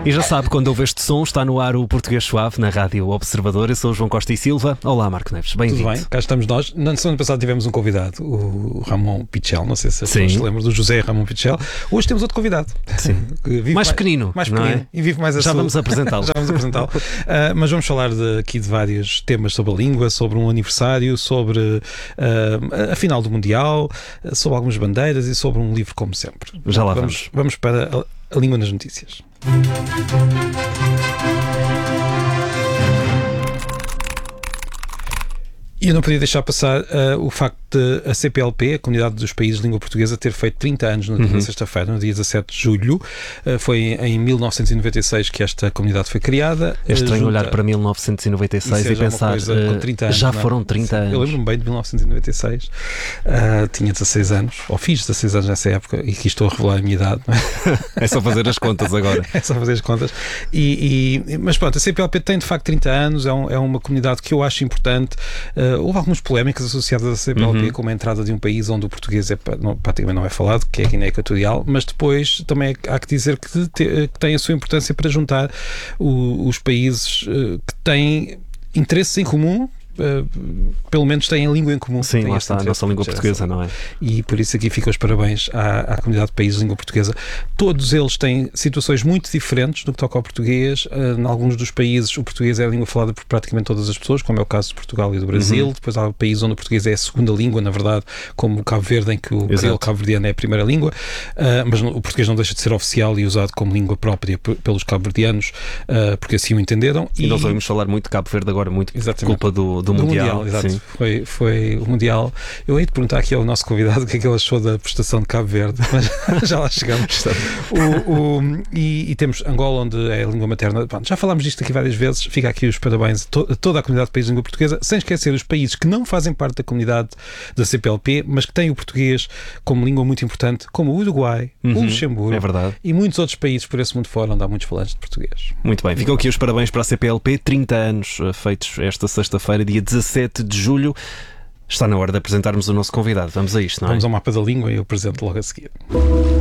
E já sabe, quando ouve este som, está no ar o Português Suave na Rádio Observador. Eu sou o João Costa e Silva. Olá, Marco Neves, bem-vindo. Tudo bem, cá estamos nós. Na semana passada tivemos um convidado, o Ramon Pichel, não sei se as pessoas se lembram do José Ramon Pichel. Hoje temos outro convidado. Sim. Mais pequenino. Mais pequenino, não é? E vive mais a Já vamos apresentá-lo. Já vamos apresentá-lo. Mas vamos falar aqui de vários temas sobre a língua, sobre um aniversário, sobre a final do Mundial, sobre algumas bandeiras e sobre um livro, como sempre. Já lá vamos. Vamos para a língua nas notícias. E eu não podia deixar passar o facto de a CPLP, a Comunidade dos Países de Língua Portuguesa, ter feito 30 anos na sexta-feira, no dia 17 de julho. Foi em 1996 que esta comunidade foi criada. É estranho olhar para 1996 e pensar, com 30 anos, já foram 30 anos. Eu lembro-me bem de 1996, tinha 16 anos, ou fiz 16 anos nessa época, e aqui estou a revelar a minha idade. Não é? É só fazer as contas agora. É só fazer as contas. Mas pronto, a CPLP tem de facto 30 anos, é uma comunidade que eu acho importante. Houve algumas polémicas associadas à CPLP, como a entrada de um país onde o português praticamente não é falado, que é a Guiné Equatorial, mas depois também há que dizer que tem a sua importância para juntar os países que têm interesses em comum. Pelo menos têm a língua em comum. Sim, lá está a nossa língua portuguesa, não é? E por isso aqui ficam os parabéns à Comunidade de Países de Língua Portuguesa. Todos eles têm situações muito diferentes no que toca ao português. Em alguns dos países o português é a língua falada por praticamente todas as pessoas, como é o caso de Portugal e do Brasil. Depois há países onde o português é a segunda língua, na verdade, como o Cabo Verde, em que o crioulo cabo-verdiano é a primeira língua, mas o português não deixa de ser oficial e usado como língua própria pelos cabo-verdianos, porque assim o entenderam. E nós ouvimos falar muito de Cabo Verde agora, muito por culpa do Mundial. Exato. Foi o Mundial. Eu hei de perguntar aqui ao nosso convidado o que é que ele achou da prestação de Cabo Verde, mas já lá chegamos. E temos Angola, onde é a língua materna. Pronto, já falámos disto aqui várias vezes. Fica aqui os parabéns a toda a Comunidade de Países de Língua Portuguesa, sem esquecer os países que não fazem parte da comunidade da CPLP, mas que têm o português como língua muito importante, como o Uruguai, o Luxemburgo, é verdade, e muitos outros países por esse mundo fora onde há muitos falantes de português. Muito bem, ficam aqui os parabéns para a CPLP, 30 anos feitos esta sexta-feira, dia 17 de julho. Está na hora de apresentarmos o nosso convidado. Vamos a isto, não é? Vamos ao mapa da língua e eu apresento logo a seguir.